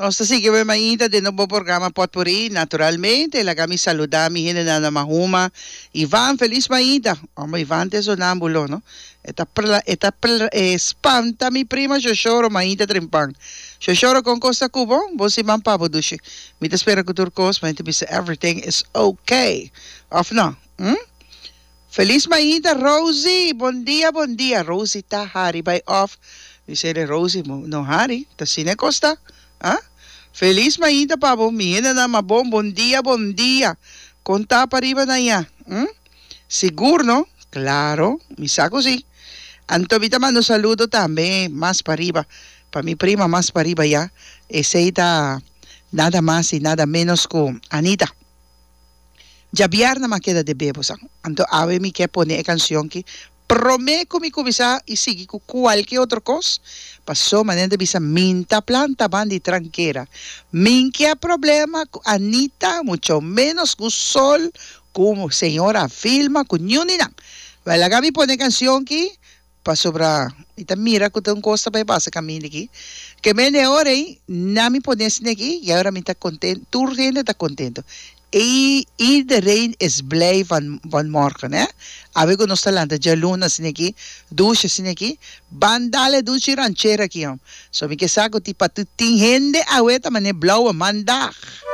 Osta sige may mainta din ang programa Potpourri. Naturalmente, lagami saludami hina na mahuma. Ivan, feliz mainta. O may Ivan te sonambulo, no? Spanta mi prima xoxoro mainta trimpang. Xoxoro con Costa Cubo, bosi man pabo dushi. Mi te spera kuturkos, mainta bisa everything is okay. Of no? Feliz mainta, Rosie. Bon dia. Rosie ta hari by off. Dice Rosie, no hari. Ta sine Costa. Ah? Feliz mainta pabo, mihina na mabom, bon dia. Conta para arriba na ya. Seguro, no? Claro, mi saco sí. Antovita mando saludo también, más para arriba. Para mi prima, más para arriba ya. Esa nada más y nada menos con Anita. Ya viernes me queda de bebosa. Anto ave mi que pone canción que prometo mi cubisa y sigue con cualquier otra cosa. Pasó manera bisa minta planta bandi tranquera. Minquia problema con Anita, mucho menos con sol, como señora filma, con nyunina. Vale, la pone canción que pasó para ita mira que tengo costa para pasa camino aquí. Que me de hora y nami pone aquí y ahora me está contento, tu gente está contento. Iedereen is blij van morgen, hè? Abi ko nostra landa, jaluna sineki, douche sineki, bandale douche ranchera kiyam. So mi kesako ti patuting hende aweta mane blauwe mandag.